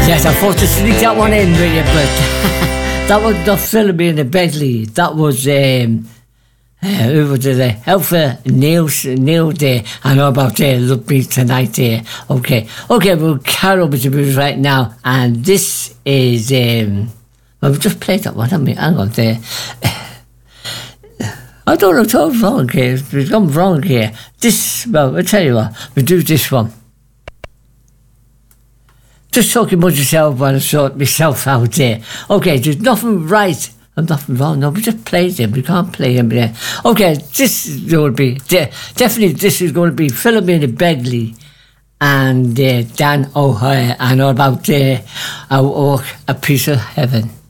Yes, I thought to sneak that one in with you, but that was not Philomena in the Begley. That was who was it? Alpha Neil there. I know about Love Me Tonight there. Okay, we'll carry on with the music right now, and this is well, we just played that one, haven't we? Hang on there. I don't know, it's all wrong here. We've gone wrong here. This, well, I'll tell you what, we'll do this one. Just talking about yourself while I sort myself out there. Okay, there's nothing right and nothing wrong. No, we just played them. We can't play them there. Okay, this is going to be, definitely this is going to be Philomena Begley and Dan O'Hare and all about A Piece of Heaven.